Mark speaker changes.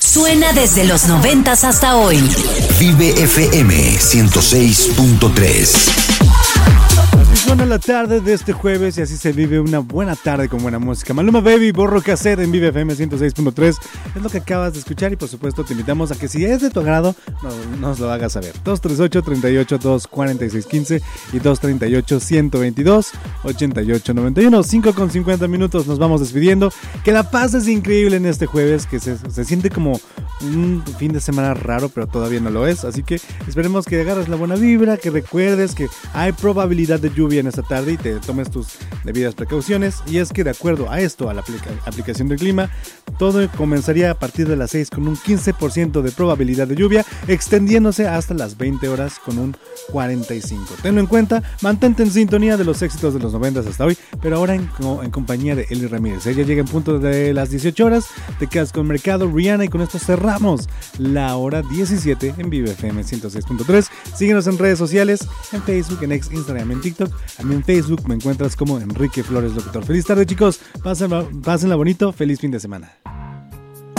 Speaker 1: Suena desde los 90s hasta hoy.
Speaker 2: Vive FM 106.3.
Speaker 3: Suena la tarde de este jueves y así se vive una buena tarde con buena música. Maluma Baby, Borro Cassette en Vive FM 106.3 es lo que acabas de escuchar y por supuesto te invitamos a que si es de tu agrado nos lo hagas saber. 238-38-246-15 y 238-122-8891. 5:50 nos vamos despidiendo. Que la paz es increíble en este jueves, que se siente como un fin de semana raro, pero todavía no lo es. Así que esperemos que agarres la buena vibra, que recuerdes que hay probabilidad de lluvia en esta tarde y te tomes tus debidas precauciones. Y es que de acuerdo a esto, a la aplicación del clima, todo comenzaría a partir de las 6 con un 15% de probabilidad de lluvia, extendiéndose hasta las 20 horas con un 45. Tenlo en cuenta, mantente en sintonía de los éxitos de los 90 hasta hoy, pero ahora en compañía de Eli Ramírez. Ella llega en punto de las 18 horas, te quedas con Mercado, Rihanna, y con esto cerramos la hora 17 en Vive FM 106.3. Síguenos en redes sociales, en Facebook, en Instagram, en TikTok. A mí en Facebook me encuentras como Enrique Flores Locutor. Feliz tarde, chicos, pásenla bonito, feliz fin de semana.